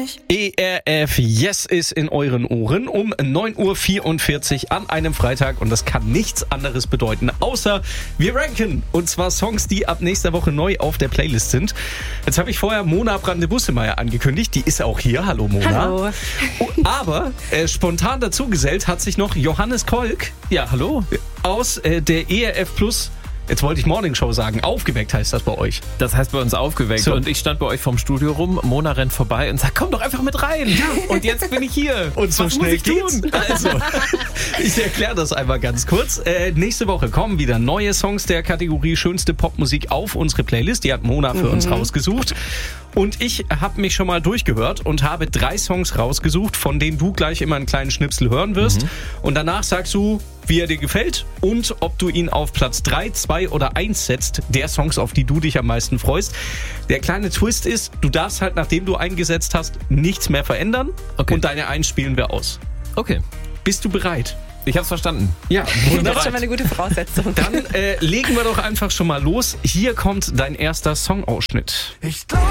nicht. ERF Yes ist in euren Ohren um 9.44 Uhr an einem Freitag und das kann nichts anderes bedeuten, außer wir ranken. Und zwar Songs, die ab nächster Woche neu auf der Playlist sind. Jetzt habe ich vorher Mona Brande-Bussemeyer angekündigt, die ist auch hier. Hallo Mona. Hallo. Aber spontan dazugesellt hat sich noch Johannes Kolk. Ja, hallo. Aus der ERF Plus. Jetzt wollte ich Morning Show sagen. Aufgeweckt heißt das bei euch. Das heißt bei uns aufgeweckt. So. Und ich stand bei euch vom Studio rum, Mona rennt vorbei und sagt, komm doch einfach mit rein. Ja. Und jetzt bin ich hier. Und so was schnell muss ich geht's. tun? Also, ich erkläre das einmal ganz kurz. Nächste Woche kommen wieder neue Songs der Kategorie Schönste Popmusik auf unsere Playlist. Die hat Mona für uns rausgesucht. Und ich habe mich schon mal durchgehört und habe 3 Songs rausgesucht, von denen du gleich immer einen kleinen Schnipsel hören wirst. Und danach sagst du, wie er dir gefällt und ob du ihn auf Platz 3, 2 oder 1 setzt, der Songs, auf die du dich am meisten freust. Der kleine Twist ist, du darfst halt, nachdem du eingesetzt hast, nichts mehr verändern. Okay. Und deine 1 spielen wir aus. Okay, Bist du bereit? ich hab's verstanden. Ja, Das ist wunderbar. schon mal eine gute Voraussetzung. Dann legen wir doch einfach schon mal los. Hier kommt dein erster Songausschnitt. Ich glaub